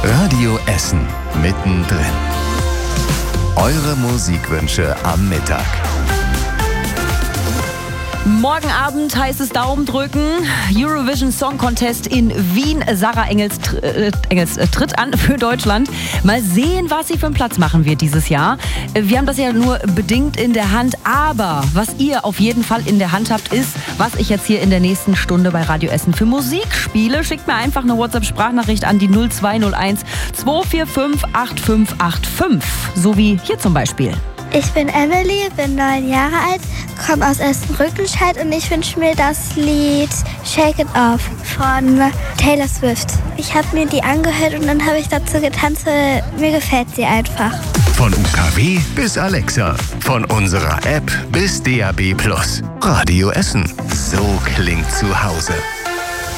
Radio Essen mittendrin. Eure Musikwünsche am Mittag. Morgen Abend heißt es Daumen drücken. Eurovision Song Contest in Wien. Sarah Engels tritt an für Deutschland. Mal sehen, was sie für einen Platz machen wird dieses Jahr. Wir haben das ja nur bedingt in der Hand. Aber was ihr auf jeden Fall in der Hand habt, ist, was ich jetzt hier in der nächsten Stunde bei Radio Essen für Musik spiele. Schickt mir einfach eine WhatsApp-Sprachnachricht an die 0201 245 8585. So wie hier zum Beispiel. Ich bin Emily, bin 9 Jahre alt, komme aus Essen-Rüttenscheid und ich wünsche mir das Lied Shake It Off von Taylor Swift. Ich habe mir die angehört und dann habe ich dazu getanzt, mir gefällt sie einfach. Von UKW bis Alexa, von unserer App bis DAB+. Radio Essen. So klingt zu Hause.